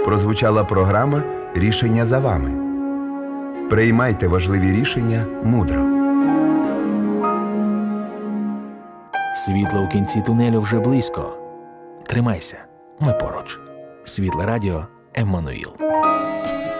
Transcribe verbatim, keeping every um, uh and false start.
прозвучала програма «Рішення за вами». Приймайте важливі рішення мудро. Світло у кінці тунелю вже близько. Тримайся, ми поруч. Світле радіо «Еммануїл».